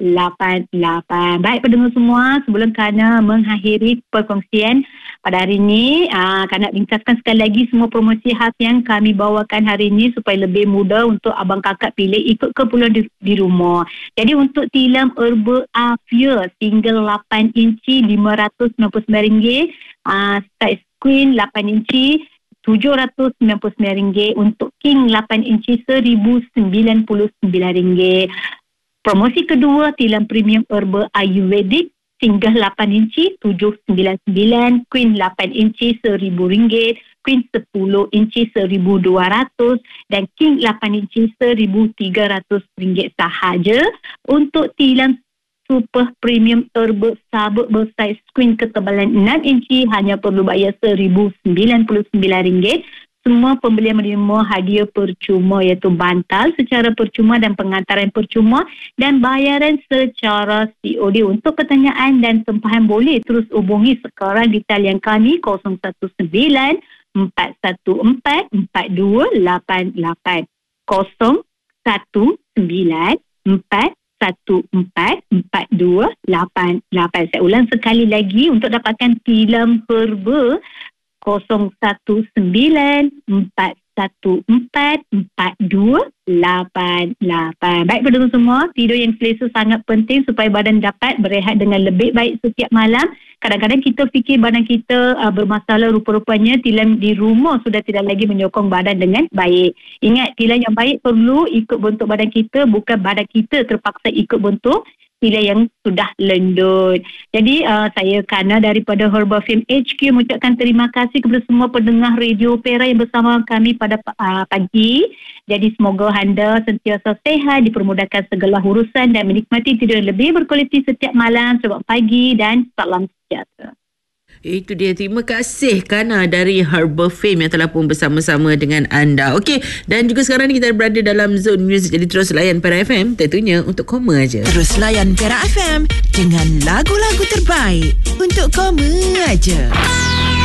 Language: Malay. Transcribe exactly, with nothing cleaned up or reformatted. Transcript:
lapan lapan. Baik pendengar semua, sebelum Kana mengakhiri perkongsian pada hari ini, aa, Kana ringkaskan sekali lagi semua promosi khas yang kami bawakan hari ini supaya lebih mudah untuk abang kakak pilih ikut keperluan di, di rumah. Jadi untuk tilam Herba Afia single lapan inci lima ratus sembilan puluh sembilan ringgit, aa, size queen lapan inci tujuh ratus sembilan puluh sembilan ringgit, untuk king lapan inci seribu sembilan puluh sembilan ringgit. Promosi kedua, tilam premium Herba Ayurvedic single lapan inci tujuh ratus sembilan puluh sembilan, queen lapan inci seribu ringgit, queen sepuluh inci seribu dua ratus dan king lapan inci seribu tiga ratus ringgit sahaja. Untuk tilam super premium Herba sabuk bersaiz queen ketebalan enam inci hanya perlu bayar seribu sembilan puluh sembilan ringgit. Semua pembelian menerima hadiah percuma iaitu bantal secara percuma dan pengantaran percuma dan bayaran secara C O D. Untuk pertanyaan dan tempahan boleh terus hubungi sekarang di talian kami kosong satu sembilan empat satu empat empat dua lapan lapan kosong satu sembilan empat satu empat empat dua lapan lapan. Saya ulang sekali lagi untuk dapatkan tilam Herba kosong satu sembilan empat satu empat empat dua lapan lapan. Baik pendengar semua, tidur yang selesa sangat penting supaya badan dapat berehat dengan lebih baik setiap malam. Kadang-kadang kita fikir badan kita uh, bermasalah, rupa-rupanya tilam di rumah sudah tidak lagi menyokong badan dengan baik. Ingat, tilam yang baik perlu ikut bentuk badan kita, bukan badan kita terpaksa ikut bentuk tilam yang sudah lendut. Jadi uh, saya Kana daripada Herba Film H Q mengucapkan terima kasih kepada semua pendengar Radio Opera yang bersama kami pada uh, pagi. Jadi semoga anda sentiasa sehat, dipermudahkan segala urusan dan menikmati tidur yang lebih berkualiti setiap malam. Selamat pagi dan salam sejahtera. Itu dia. Terima kasih Kana dari Herba Fame yang telah pun bersama-sama dengan anda. Okey, dan juga sekarang ni kita berada dalam Zone Music. Jadi terus layan Perak F M tentunya untuk koma aja. Terus layan Perak F M dengan lagu-lagu terbaik untuk koma aja.